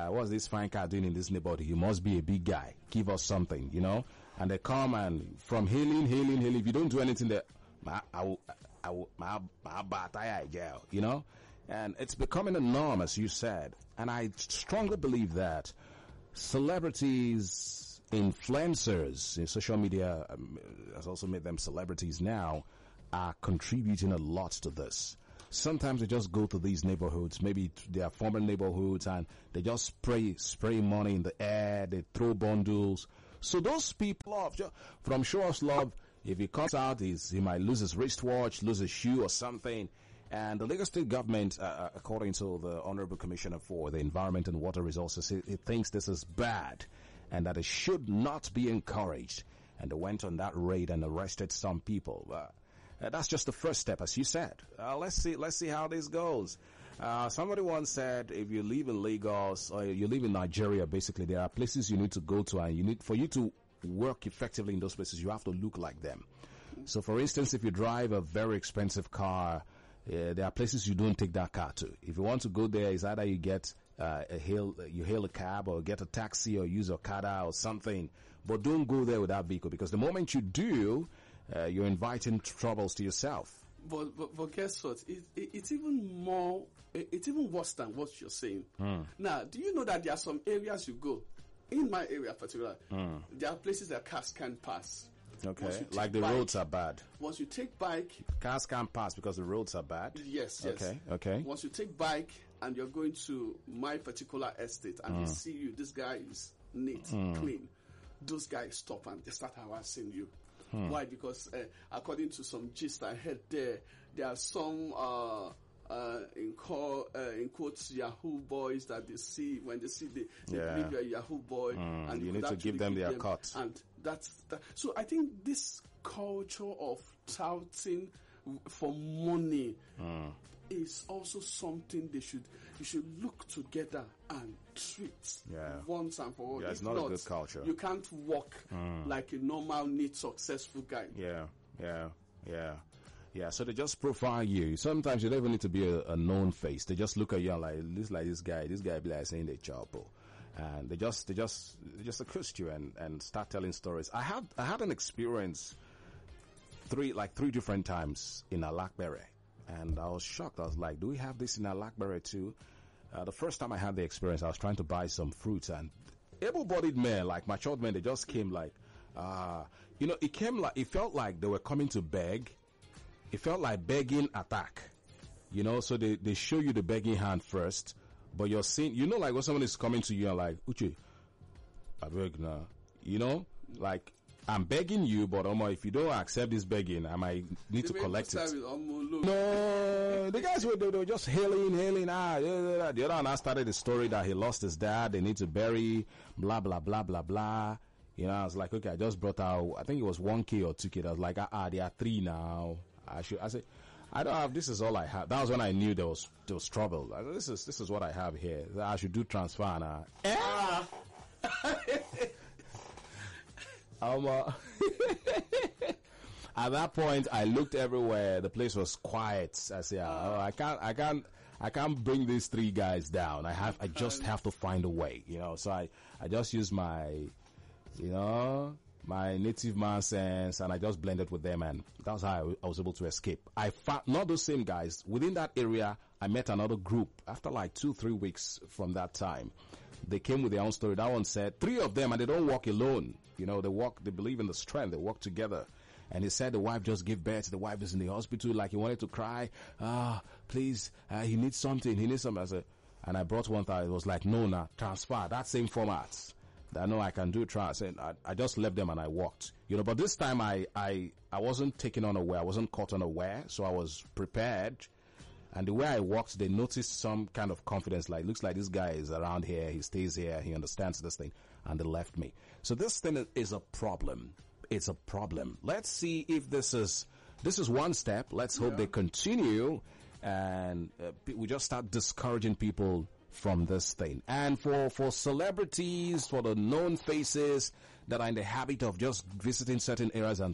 what's this fine car doing in this neighborhood? He must be a big guy. Give us something, you know? And they come and from hailing. If you don't do anything there, jail, you know? And it's becoming a norm, as you said. And I strongly believe that celebrities, influencers in social media has also made them celebrities now, are contributing a lot to this. Sometimes they just go to these neighborhoods, maybe their former neighborhoods, and they just spray money in the air, they throw bundles. So those people from Show Us Love, if he comes out, he might lose his wristwatch, lose his shoe or something. And the Lagos State government, according to the Honorable Commissioner for the Environment and Water Resources, it thinks this is bad and that it should not be encouraged. And they went on that raid and arrested some people. That's just the first step, as you said. Let's see how this goes. Somebody once said, if you live in Lagos or you live in Nigeria, basically there are places you need to go to, and for you to work effectively in those places, you have to look like them. So, for instance, if you drive a very expensive car, there are places you don't take that car to. If you want to go there, it's either you get you hail a cab or get a taxi or use Okada or something. But don't go there with that vehicle, because the moment you do, you're inviting troubles to yourself. But guess what? It's even worse than what you're saying. Now, do you know that there are some areas you go, in my area particularly, there are places that cars can't pass. Okay, like the roads are bad. Once you take bike, cars can't pass because the roads are bad. Yes. Okay. Once you take bike and you're going to my particular estate and they see you, this guy is neat, clean, those guys stop and they start harassing you. Why? Because according to some gist I heard, there are some in quotes Yahoo boys that they see when they see they believe you're a Yahoo boy, and you need to give them their cut. And that's that. So I think this culture of touting for money is also something you should look together and treat once and for all. Yeah, it's not a good culture. You can't walk like a normal, neat, successful guy. Yeah, so they just profile you. Sometimes you don't even need to be a known face. They just look at you and like this guy be like saying they chapo. And they just accuse you and start telling stories. I had an experience three different times in Alakbere, and I was shocked. I was like, do we have this in Alakbere too? The first time I had the experience, I was trying to buy some fruits, and able-bodied men, like matured men, they just came like, it felt like they were coming to beg. It felt like begging attack, so they show you the begging hand first, but you're seeing, like when someone is coming to you and like, Uche, I beg now, like, I'm begging you, but if you don't accept this begging, I might need to collect it. No, the guys they were just hailing. The other one now started the story that he lost his dad, they need to bury, blah, blah, blah, blah, blah. I was like, okay, I just brought out, I think it was 1K or 2K. I was like, there are 3 now. I said, I don't have, this is all I have. That was when I knew there was trouble. I said, this is what I have here. I should do transfer now. At that point, I looked everywhere. The place was quiet. I said, I can't bring these 3 guys down. I just have to find a way, So I just used my, my native man sense, and I just blended with them, and that's how I was able to escape. I found not those same guys within that area. I met another group after like 2-3 weeks from that time. They came with their own story. That one said 3 of them, and they don't walk alone. They believe in the strength. They walk together. And he said the wife just gave birth. The wife is in the hospital, like he wanted to cry. Please, he needs something. I said, and I brought one that it was like, no, transfer, that same format. I know I can do transfer. And I just left them and I walked. But this time I wasn't taken unaware. I wasn't caught unaware. So I was prepared. And the way I walked, they noticed some kind of confidence, like, looks like this guy is around here, he stays here, he understands this thing, and they left me. So this thing is a problem. It's a problem. Let's see if this is one step. Let's hope they continue, and we just start discouraging people from this thing. And for celebrities, for the known faces that are in the habit of just visiting certain areas and